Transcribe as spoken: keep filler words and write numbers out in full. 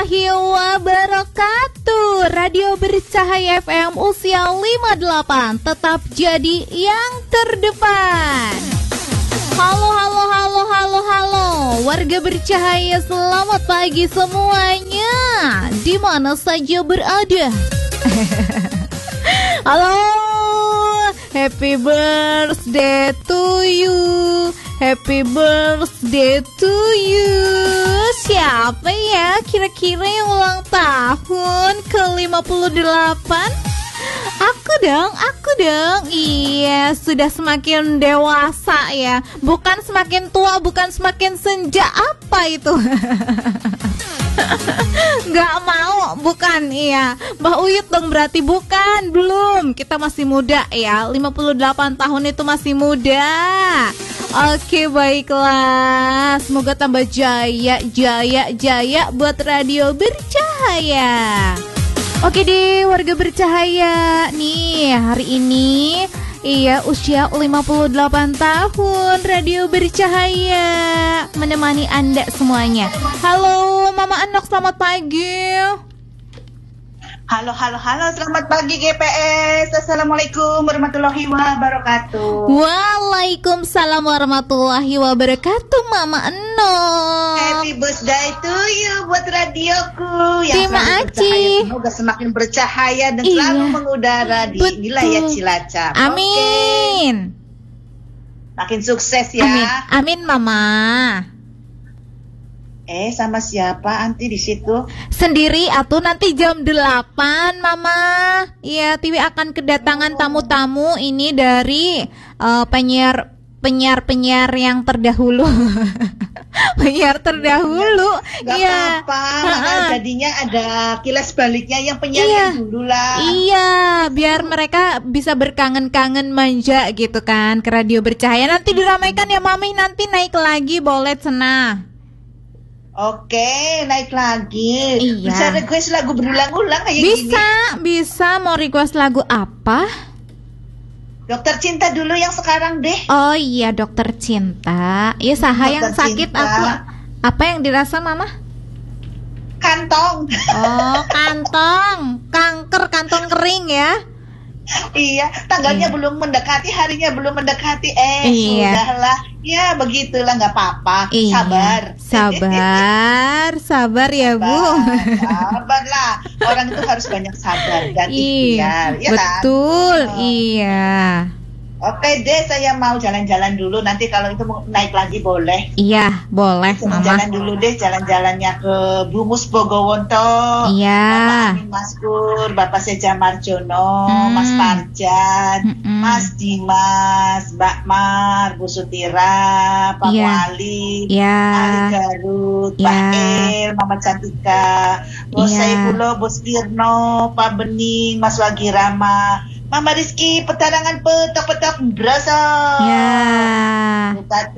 warahmatullahi wabarakatuh. Radio Bercahaya F M usia lima puluh delapan tetap jadi yang terdepan. Halo, halo, halo, halo, halo warga bercahaya, selamat pagi semuanya, di mana saja berada. Halo, happy birthday to you, happy birthday to you. Siapa ya kira-kira yang ulang tahun ke lima puluh delapan? Aku dong, aku dong. Iya, sudah semakin dewasa ya. Bukan semakin tua, bukan semakin senja. Apa itu? Gak mau, bukan. Iya, Mbak Uyut dong berarti. Bukan, belum. Kita masih muda ya. lima puluh delapan tahun itu masih muda. Oke, baiklah. Semoga tambah jaya, jaya, jaya buat Radio Bercahaya. Oke deh warga bercahaya, nih hari ini iya usia lima puluh delapan tahun Radio Bercahaya menemani Anda semuanya. Halo Mama Enok, selamat pagi. Halo, halo, halo, selamat pagi G P S. Assalamualaikum warahmatullahi wabarakatuh. Waalaikumsalam warahmatullahi wabarakatuh Mama Enok. Happy birthday to you buat radioku yang Terima selalu kasih. bercahaya, semoga semakin bercahaya dan Iya. selalu mengudara di Betul. wilayah Cilacap. Amin. Oke. Makin sukses ya. Amin, amin Mama. Eh, sama siapa anti di situ? Sendiri atau nanti jam delapan Mama. Iya, Tiwi akan kedatangan tamu-tamu ini dari uh, penyiar penyiar-penyiar yang terdahulu. Penyiar terdahulu. Gak Iya. apa-apa, maka jadinya ada kilas baliknya yang penyiar Iya. yang dulu lah. Iya, biar mereka bisa berkangen-kangen manja gitu kan ke Radio Bercahaya. Nanti diramaikan ya Mami, nanti naik lagi boleh cenah. Oke, naik lagi. Iya. Bisa request lagu berulang-ulang kayak gini. Bisa, bisa mau request lagu apa? Dokter Cinta dulu yang sekarang deh. Oh iya, Dokter Cinta. Iya, saha yang Dokter sakit Cinta. aku. Apa yang dirasa Mama? Kantong. Oh, kantong, kanker kantong kering ya. Iya, tanggalnya Iya. belum mendekati, harinya belum mendekati. Eh, Iya. sudahlah. Ya, begitulah, nggak apa-apa. Iya. Sabar. Sabar, sabar ya Bu. Sabar lah. Orang itu harus banyak sabar dan ikhtiar. Iya, Ya kan? betul. Oh. Iya. Oke deh, saya mau jalan-jalan dulu. Nanti kalau itu mau naik lagi boleh. Iya, boleh Mama. Jalan dulu deh, jalan-jalannya ke Bumus Bogowonto. Iya. Bapak Amin Maskur, Bapak Seja Marjono, Hmm. Mas Parjan, Mm-mm. Mas Dimas, Mbak Mar, Bu Sutira, Pak Iya. Wali, Iya. Ali Garut, Iya. Pak El, Mama Cantika, Bos Iya. Saifulo, Bos Kirno, Pak Bening, Mas Wagi Rama, Mama Rizky, petarangan petok-petok berasa. Ya. Bupati